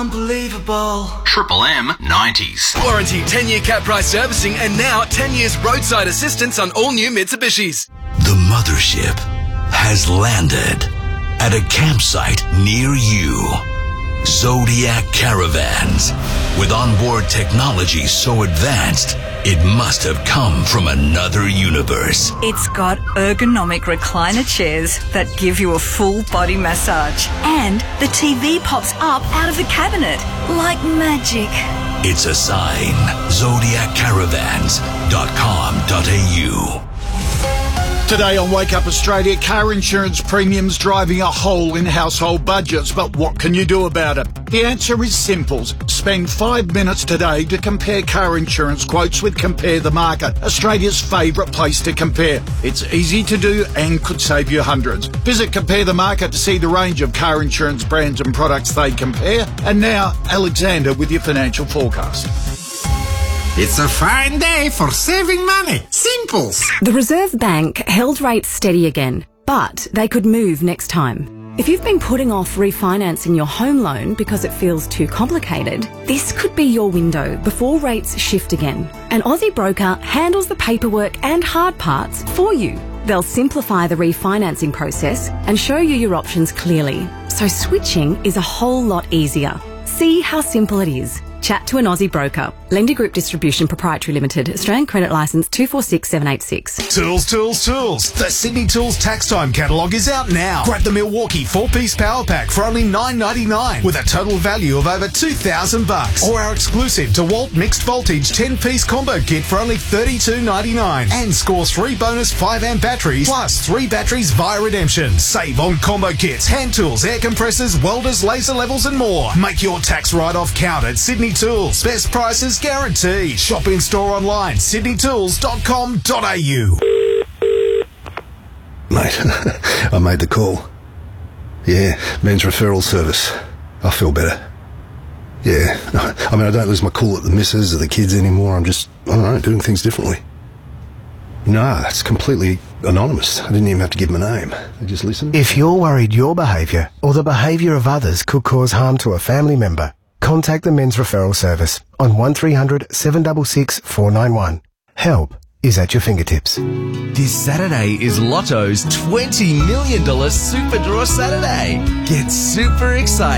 unbelievable. Triple M 90s. Warranty 10-year cap price servicing and now 10 years roadside assistance on all new Mitsubishis. The mothership has landed at a campsite near you. Zodiac Caravans. With onboard technology so advanced, it must have come from another universe. It's got ergonomic recliner chairs that give you a full body massage. And the TV pops up out of the cabinet like magic. It's a sign. ZodiacCaravans.com.au. Today on Wake Up Australia, car insurance premiums driving a hole in household budgets. But what can you do about it? The answer is simple. Spend 5 minutes today to compare car insurance quotes with Compare the Market, Australia's favourite place to compare. It's easy to do and could save you hundreds. Visit Compare the Market to see the range of car insurance brands and products they compare. And now, Alexander with your financial forecast. It's a fine day for saving money. Simples. The Reserve Bank held rates steady again, but they could move next time. If you've been putting off refinancing your home loan because it feels too complicated, this could be your window before rates shift again. An Aussie broker handles the paperwork and hard parts for you. They'll simplify the refinancing process and show you your options clearly, so switching is a whole lot easier. See how simple it is. Chat to an Aussie broker. Lendi Group Distribution Proprietary Limited. Australian Credit Licence 246786. Tools, tools, tools. The Sydney Tools Tax Time catalogue is out now. Grab the Milwaukee 4-piece power pack for only $9.99 with a total value of over $2,000. Or our exclusive DeWalt mixed voltage 10-piece combo kit for only $32.99. And score 3 bonus 5-amp batteries plus 3 batteries via redemption. Save on combo kits, hand tools, air compressors, welders, laser levels and more. Make your tax write-off count at Sydney Tools. Best prices guaranteed. Shop in store online, sydneytools.com.au. Mate, I made the call. Yeah, men's referral service. I feel better. Yeah, I mean, I don't lose my cool at the missus or the kids anymore. I'm just, I don't know, doing things differently. No, that's completely anonymous. I didn't even have to give them a name. They just listened. If you're worried your behaviour or the behaviour of others could cause harm to a family member, contact the Men's Referral Service on 1300 766 491. Help is at your fingertips. This Saturday is Lotto's $20 million Super Draw Saturday. Get super excited.